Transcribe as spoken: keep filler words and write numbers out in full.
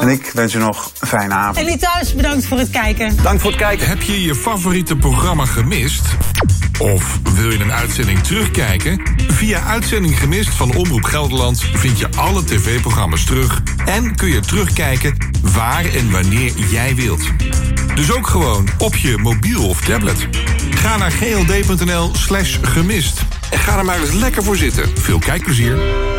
En ik wens u nog een fijne avond. En die thuis, bedankt voor het kijken. Dank voor het kijken. Heb je je favoriete programma gemist? Of wil je een uitzending terugkijken? Via Uitzending Gemist van Omroep Gelderland vind je alle tv-programma's terug. En kun je terugkijken waar en wanneer jij wilt. Dus ook gewoon op je mobiel of tablet. Ga naar gld.nl slash gemist. En ga er maar eens lekker voor zitten. Veel kijkplezier.